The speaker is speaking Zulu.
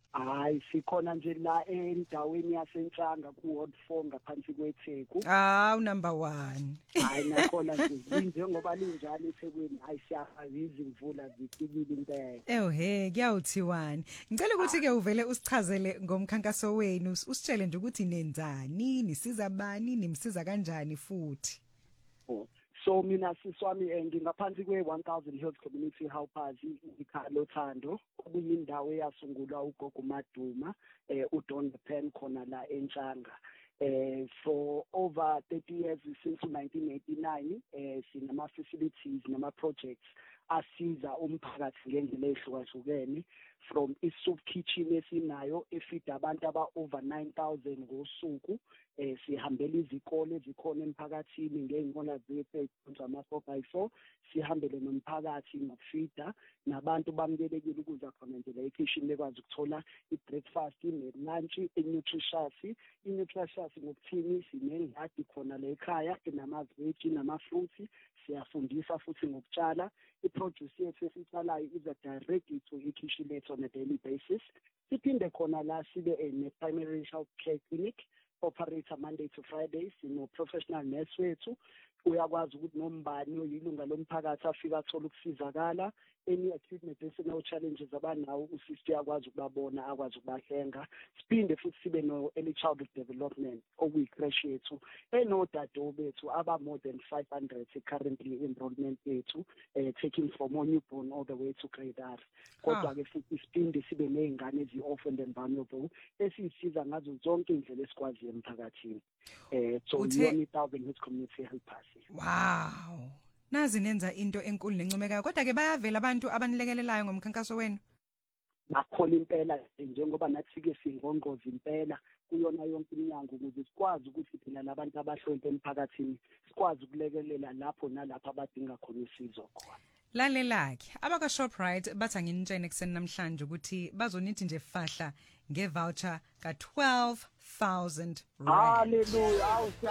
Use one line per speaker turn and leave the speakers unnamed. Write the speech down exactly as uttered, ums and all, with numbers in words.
Hayi sikhona nje la endaweni yasentshanga ku-Ward four ngaphansi kweTheku.
Ah, number one.
Hayi nakhona nje njengoba linjalo eThekwini hayi siyahayiza imvula zifikile impela.
Ehhe kuyawuthiwani. Ngicela ukuthi ke uvele usichazele ngomkhankaso wenu, usitshele nje ukuthi nenzani, nisiza bani, nimsiza kanjani futhi.
So mina siswami ngingaphansi kwe one thousand Hills Community Helpers ikhaya lothando okuyindawo eyasungulwa ugogo Maduma eh uDon Pen khona la eNtshanga. Uh, for over thirty years since nineteen eighty-nine eh sinama facilities nama projects asiza umphakathi ngendlela ehlukahlukene, from i-soup kitchen esinayo efida abantu aba over nine thousand ngosuku. Eh sihambela izikole ezikhona emphakathini ngeenqola zethu ama four by four, sihambele nomphakathi ngokufida nabantu bamkelekile ukuza khona nje la ekitchen bekwazi ukuthola i-breakfast ne-lunch e-nutritious. I-nutritious ngokuthini sinengadi khona la ekhaya enamaveji nama-fruits, siyafundisa futhi ngokutshala. I-produce yethu esitsalayo iza directly to ikitchen lethu on a daily basis. Siphinde khona la sibe ne-primary health care clinic operator Monday to Friday, sino professional nurse wethu uyakwazi ukuthi nombani oyilunga lomphakathi afika athola ukusizakala. Any acute medicinal challenges abanawo usister yakwazi ukubabona, akwazi ukubahlenga. Siphinde futhi sibe no early childhood development okuyi-crash yethu enodado bethu aba more than five hundred currently enrollment yethu, uh, taking from newborn all the way to grade R. Kodwa ke futhi siphinde sibe nezingane ezi-orphaned and vulnerable esisiza ngazo zonke indlela esikwazi emphakathini. Eh so one thousand Hills Community Helpers.
Wow. Nazi nenza into enkulu nencomekayo, kodwa ke bayavela abantu abanilekelelayo ngomkhankaso wenu.
Bakhona impela njengoba nathi ke singongqozi impela kuyona yonke iminyango ukuze sikwazi ukuthi thina labantu abahloniphe emphakathini sikwazi ukulekelela lapho nalapho abadinga khona usizo khona.
Lalelakhe abaka Shoprite bathi anginitshene kuseni namhlanje ukuthi bazonithi nje fahla ngevoucher ka twelve thousand rand.
Hallelujah.